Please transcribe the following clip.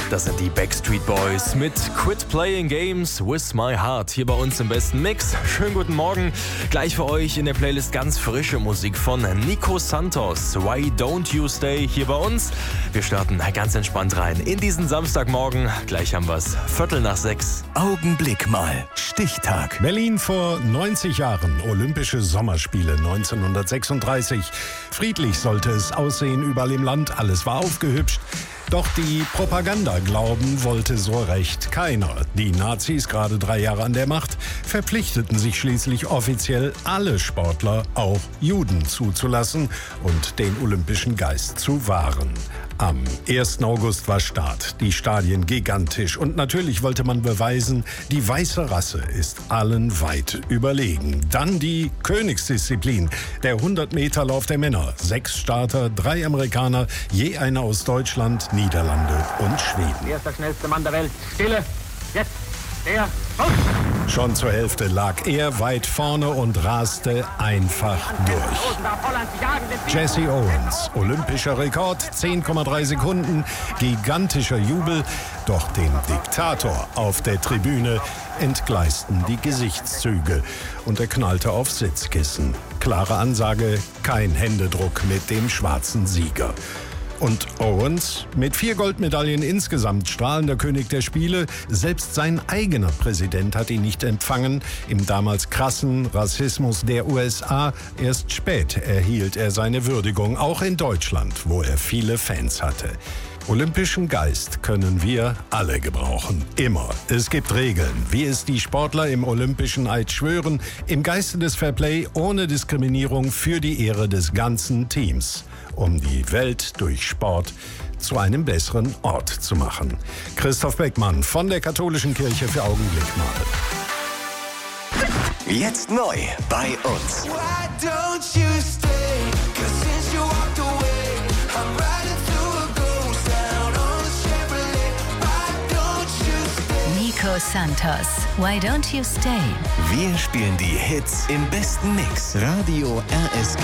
Das sind die Backstreet Boys mit Quit Playing Games with My Heart hier bei uns im besten Mix. Schönen guten Morgen. Gleich für euch in der Playlist ganz frische Musik von Nico Santos. Why Don't You Stay hier bei uns. Wir starten ganz entspannt rein in diesen Samstagmorgen. Gleich haben wir es 5:45. Augenblick mal. Stichtag. Berlin vor 90 Jahren. Olympische Sommerspiele 1936. Friedlich sollte es aussehen überall im Land. Alles war aufgehübscht. Doch die Propagandaglauben wollte so recht keiner. Die Nazis, gerade 3 Jahre an der Macht, verpflichteten sich schließlich offiziell, alle Sportler, auch Juden, zuzulassen und den olympischen Geist zu wahren. Am 1. August war Start, die Stadien gigantisch und natürlich wollte man beweisen, die weiße Rasse ist allen weit überlegen. Dann die Königsdisziplin, der 100-Meter-Lauf der Männer. 6 Starter, 3 Amerikaner, je einer aus Deutschland, Niederlande und Schweden. Wer ist der schnellste Mann der Welt? Stille! Jetzt! Der! Los! Schon zur Hälfte lag er weit vorne und raste einfach durch. Jesse Owens, olympischer Rekord, 10,3 Sekunden, gigantischer Jubel. Doch dem Diktator auf der Tribüne entgleisten die Gesichtszüge und er knallte aufs Sitzkissen. Klare Ansage, kein Händedruck mit dem schwarzen Sieger. Und Owens, mit 4 Goldmedaillen insgesamt, strahlender König der Spiele, selbst sein eigener Präsident hat ihn nicht empfangen. Im damals krassen Rassismus der USA, erst spät erhielt er seine Würdigung, auch in Deutschland, wo er viele Fans hatte. Olympischen Geist können wir alle gebrauchen. Immer. Es gibt Regeln, wie es die Sportler im Olympischen Eid schwören, im Geiste des Fairplay, ohne Diskriminierung, für die Ehre des ganzen Teams, um die Welt durch Sport zu einem besseren Ort zu machen. Christoph Beckmann von der Katholischen Kirche für Augenblick mal. Jetzt neu bei uns. Why don't you stay? 'Cause since you walked away, I'm riding through a ghost town on a Chevrolet. Why don't you stay? Nico Santos, Why Don't You Stay? Wir spielen die Hits im besten Mix. Radio RSG.